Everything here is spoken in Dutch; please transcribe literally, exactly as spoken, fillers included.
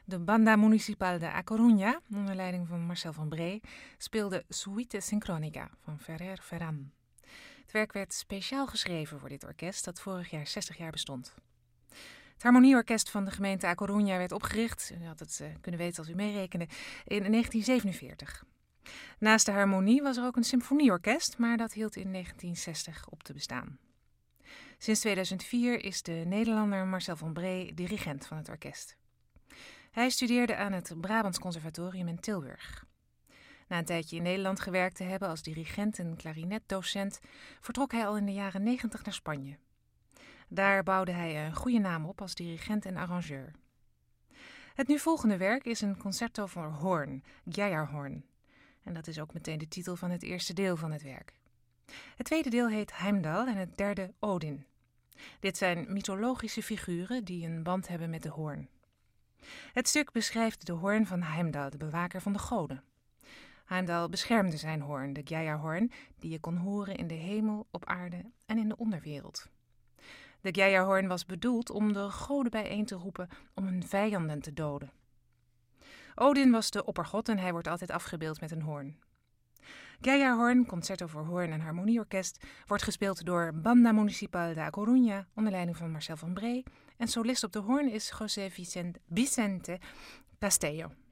De Banda Municipal de A Coruña, onder leiding van Marcel van Bree, speelde Suite Sincrónica van Ferrer Ferran. Het werk werd speciaal geschreven voor dit orkest dat vorig jaar zestig jaar bestond. Het harmonieorkest van de gemeente A Coruña werd opgericht, u had het uh, kunnen weten als u meerekende, in negentien zevenenveertig. Naast de harmonie was er ook een symfonieorkest, maar dat hield in negentien zestig op te bestaan. Sinds tweeduizend vier is de Nederlander Marcel van Bree dirigent van het orkest. Hij studeerde aan het Brabants Conservatorium in Tilburg. Na een tijdje in Nederland gewerkt te hebben als dirigent en klarinetdocent, vertrok hij al in de jaren negentig naar Spanje. Daar bouwde hij een goede naam op als dirigent en arrangeur. Het nu volgende werk is een concerto voor hoorn, Geijerhoorn. En dat is ook meteen de titel van het eerste deel van het werk. Het tweede deel heet Heimdall en het derde Odin. Dit zijn mythologische figuren die een band hebben met de hoorn. Het stuk beschrijft de hoorn van Heimdall, de bewaker van de goden. Heimdall beschermde zijn hoorn, de Geijerhoorn, die je kon horen in de hemel, op aarde en in de onderwereld. De Geijerhoorn was bedoeld om de goden bijeen te roepen om hun vijanden te doden. Odin was de oppergod en hij wordt altijd afgebeeld met een hoorn. Geijerhoorn, concerto voor hoorn en harmonieorkest, wordt gespeeld door Banda Municipal de A Coruña onder leiding van Marcel van Bree en solist op de hoorn is José Vicente Castello.